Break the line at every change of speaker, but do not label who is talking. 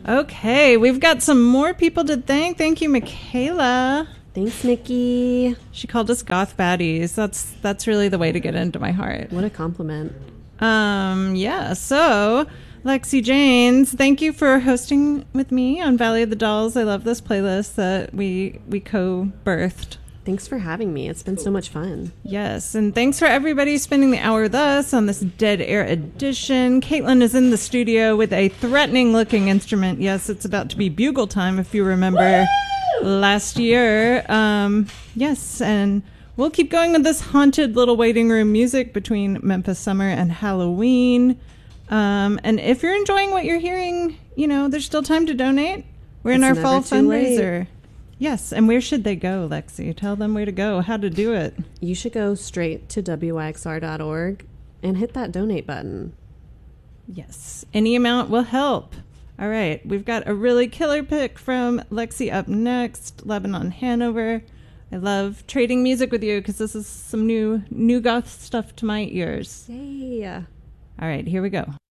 Okay, we've got some more people to thank. Thank you, Michaela.
Thanks, Nikki.
She called us goth baddies. That's really the way to get into my heart.
What a compliment.
Yeah, so Lexi Janes, thank you for hosting with me on Valley of the Dolls. I love this playlist that we co-birthed.
Thanks for having me. It's been so much fun.
Yes, and thanks for everybody spending the hour with us on this Dead Air edition. Caitlin is in the studio with a threatening-looking instrument. Yes, it's about to be bugle time, if you remember last year. Yes, and we'll keep going with this haunted little waiting room music between Memphis Summer and Halloween. And if you're enjoying what you're hearing, there's still time to donate. We're in our fall fundraiser. Yes, and where should they go, Lexi? Tell them where to go, how to do it.
You should go straight to wyxr.org and hit that donate button.
Yes, any amount will help. All right, we've got a really killer pick from Lexi up next, Lebanon Hanover. I love trading music with you because this is some new goth stuff to my ears.
Yay!
All right, here we go.